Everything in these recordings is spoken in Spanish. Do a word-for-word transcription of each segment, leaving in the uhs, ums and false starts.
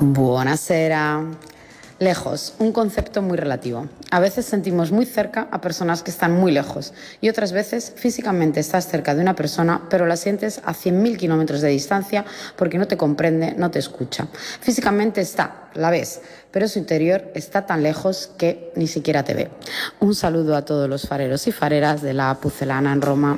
Buonasera. Lejos, un concepto muy relativo. A veces sentimos muy cerca a personas que están muy lejos y otras veces físicamente estás cerca de una persona pero la sientes a cien mil kilómetros de distancia porque no te comprende, no te escucha. Físicamente está, la ves, pero su interior está tan lejos que ni siquiera te ve. Un saludo a todos los fareros y fareras de la Pucelana en Roma.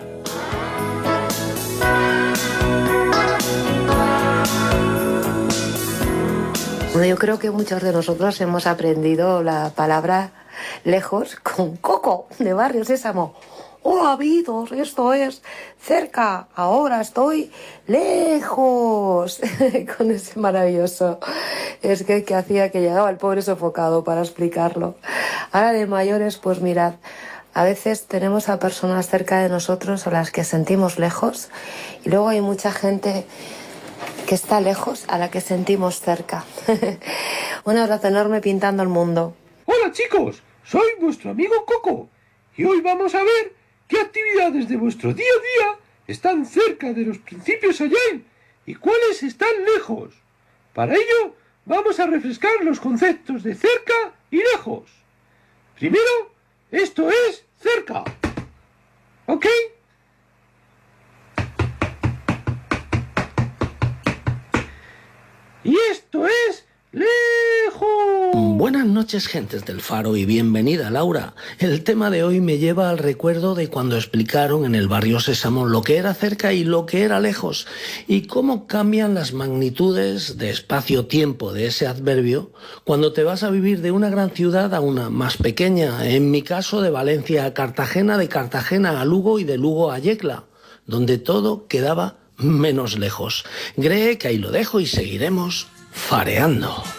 Yo creo que muchos de nosotros hemos aprendido la palabra lejos con Coco, de Barrio Sésamo. Hola, amigos, esto es cerca, ahora estoy lejos. Con ese maravilloso es que, que hacía que llegaba el pobre sofocado para explicarlo. Ahora de mayores, pues mirad, a veces tenemos a personas cerca de nosotros a las que sentimos lejos y luego hay mucha gente que está lejos a la que sentimos cerca. Un abrazo enorme pintando el mundo. Hola chicos, soy vuestro amigo Coco y hoy vamos a ver qué actividades de vuestro día a día están cerca de los principios Agile y cuáles están lejos. Para ello vamos a refrescar los conceptos de cerca y lejos. Primero, esto es cerca. ¿Ok? Y esto es lejos. Buenas noches, gentes del Faro, y bienvenida, Laura. El tema de hoy me lleva al recuerdo de cuando explicaron en el Barrio Sésamo lo que era cerca y lo que era lejos, y cómo cambian las magnitudes de espacio-tiempo de ese adverbio cuando te vas a vivir de una gran ciudad a una más pequeña. En mi caso, de Valencia a Cartagena, de Cartagena a Lugo y de Lugo a Yecla, donde todo quedaba menos lejos. Cree que ahí lo dejo y seguiremos fareando.